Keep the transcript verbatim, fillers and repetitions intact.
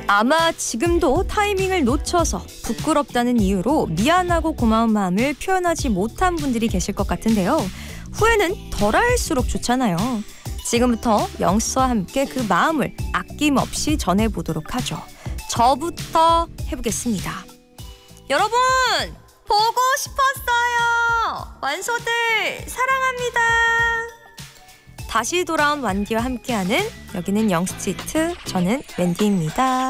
아마 지금도 타이밍을 놓쳐서 부끄럽다는 이유로 미안하고 고마운 마음을 표현하지 못한 분들이 계실 것 같은데요. 후회는 덜할수록 좋잖아요. 지금부터 영수와 함께 그 마음을 아낌없이 전해보도록 하죠. 저부터 해보겠습니다. 여러분! 보고 싶었어요! 완소들 사랑합니다! 다시 돌아온 완디와 함께하는 여기는 영스트리트, 저는 웬디입니다.